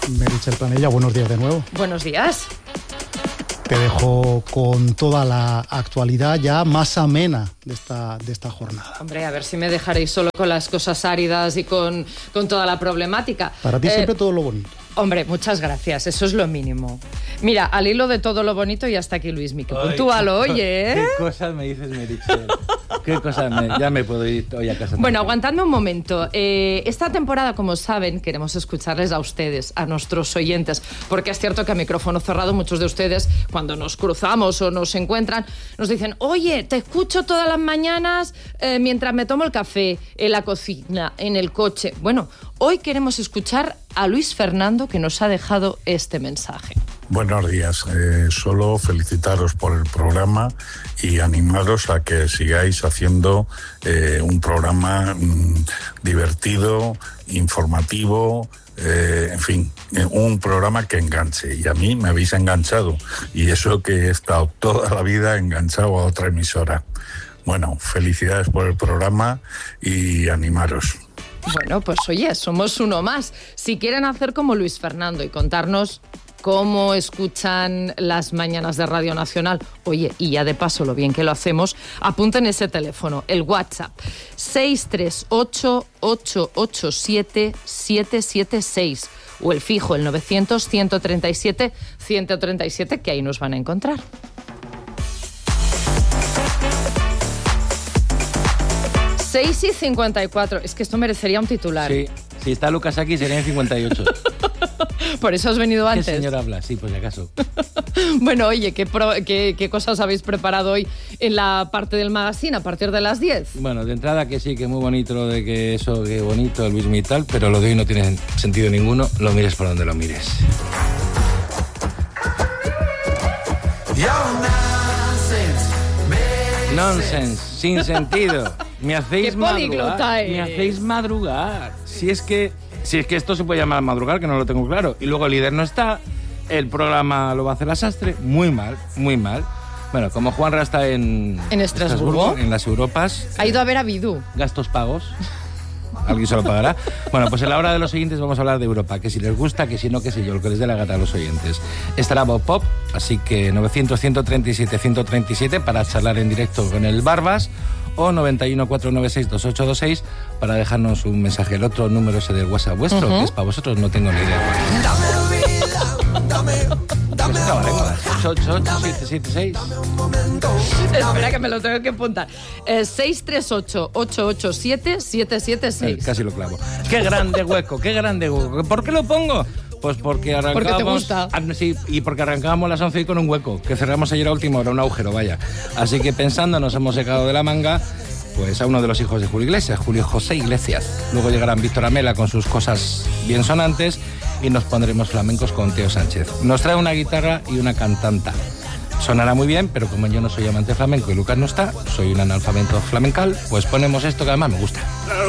Meritxell Planella, buenos días de nuevo. Buenos días. Te dejo con toda la actualidad ya más amena de esta jornada. Hombre, a ver si me dejaréis solo con las cosas áridas y con toda la problemática. Para ti siempre todo lo bonito. Hombre, muchas gracias, eso es lo mínimo. Mira, al hilo de todo lo bonito y hasta aquí Luismi, que puntúalo, oye, ¿eh? ¿Qué cosas me dices, Meritxell? ¿Qué cosas ya me puedo ir hoy a casa? Bueno, aguantadme un momento. Esta temporada, como saben, queremos escucharles a ustedes, a nuestros oyentes, porque es cierto que a micrófono cerrado muchos de ustedes, cuando nos cruzamos o nos encuentran, nos dicen, oye, te escucho todas las mañanas mientras me tomo el café, en la cocina, en el coche. Bueno, hoy queremos escuchar a Luis Fernando, que nos ha dejado este mensaje. Buenos días, solo felicitaros por el programa y animaros a que sigáis haciendo un programa divertido, informativo, en fin, un programa que enganche. Y a mí me habéis enganchado, y eso que he estado toda la vida enganchado a otra emisora. Bueno, felicidades por el programa y animaros. Bueno, pues oye, somos uno más. Si quieren hacer como Luis Fernando y contarnos cómo escuchan las mañanas de Radio Nacional, oye, y ya de paso lo bien que lo hacemos, apunten ese teléfono, el WhatsApp, 638-887-776, o el fijo, el 900-137-137, que ahí nos van a encontrar. — 6:54. Es que esto merecería un titular. Sí, si está Lucas aquí serían 58. Por eso has venido antes. ¿Qué señor habla? Sí, por si acaso. Bueno, oye, ¿qué cosas habéis preparado hoy en la parte del magazine a partir de las 10? Bueno, de entrada que sí, que muy bonito lo de que eso, que bonito el Luismi y tal, pero lo de hoy no tiene sentido ninguno, lo mires por donde lo mires. Nonsense, sin sentido. Me hacéis madrugar. Me hacéis madrugar. Si es que esto se puede llamar madrugar, que no lo tengo claro. Y luego el líder no está, el programa lo va a hacer la Sastre. Muy mal, muy mal. Bueno, como Juanra está en Estrasburgo, en las Europas. Ha ido a ver a Bidú. Gastos pagos. Alguien se lo pagará. Bueno, pues en la hora de los oyentes vamos a hablar de Europa, que si les gusta, que si no, que sé yo, lo que les dé la gata a los oyentes. Estará Bob Pop, así que 900-137-137 para charlar en directo con el Barbas, o 91-496-2826 para dejarnos un mensaje. El otro número es el del WhatsApp vuestro, que es para vosotros, no tengo ni idea. Dame 88776. Espera que me lo tengo que apuntar. 638-887-776. Casi lo clavo. Qué grande hueco, qué grande hueco. ¿Por qué lo pongo? Pues porque arrancamos... Porque te gusta. Sí, y porque arrancábamos las 11 con un hueco, que cerramos ayer a última hora, un agujero, vaya. Así que pensando, nos hemos sacado de la manga pues a uno de los hijos de Julio Iglesias, Julio José Iglesias. Luego llegarán Víctor Amela con sus cosas bien sonantes y nos pondremos flamencos con Teo Sánchez. Nos trae una guitarra y una cantanta. Sonará muy bien, pero como yo no soy amante flamenco y Lucas no está, soy un analfabeto flamencal, pues ponemos esto que además me gusta.